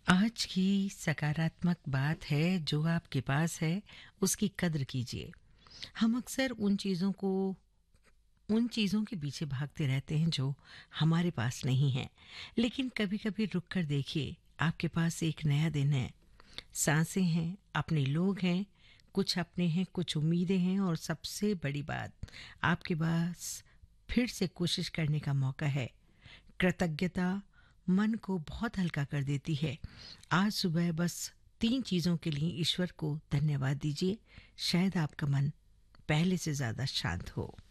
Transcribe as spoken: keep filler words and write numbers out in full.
आज की सकारात्मक बात है जो आपके पास है उसकी कद्र कीजिए। हम अक्सर उन चीज़ों को उन चीज़ों के पीछे भागते रहते हैं जो हमारे पास नहीं है। लेकिन कभी-कभी रुक कर देखिए, आपके पास एक नया दिन है। सांसें हैं, अपने लोग हैं, कुछ अपने हैं, कुछ उम्मीदें हैं और सबसे बड़ी बात, आपके पास फिर से कोशिश करने का मौका है। कृतज्ञता मन को बहुत हल्का कर देती है। आज सुबह बस तीन चीज़ों के लिए ईश्वर को धन्यवाद दीजिए, शायद आपका मन पहले से ज़्यादा शांत हो।